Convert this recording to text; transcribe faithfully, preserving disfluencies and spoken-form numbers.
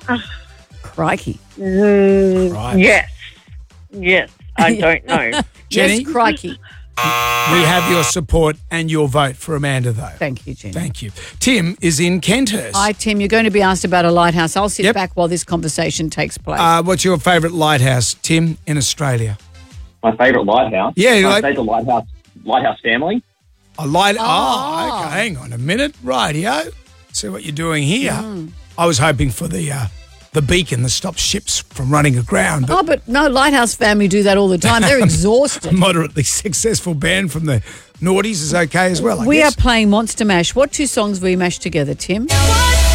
Crikey. Mm, Right. yes. Yes. I don't know. Jenny? Yes, crikey. We have your support and your vote for Amanda, though. Thank you, Jenny. Thank you. Tim is in Kenthurst. Hi, Tim. You're going to be asked about a lighthouse. I'll sit Yep. back while this conversation takes place. Uh, what's your favourite lighthouse, Tim, in Australia? My favourite lighthouse. Yeah, you I like- say the lighthouse, lighthouse family. A light. Oh, Oh. okay. Hang on a minute. Rightio. See what you're doing here. Mm. I was hoping for the uh, the beacon that stops ships from running aground. But oh, but no, Lighthouse family do that all the time. They're a exhausted. moderately successful band from the noughties is okay as well, I We guess. are playing Monster Mash. What two songs will you mash together, Tim? What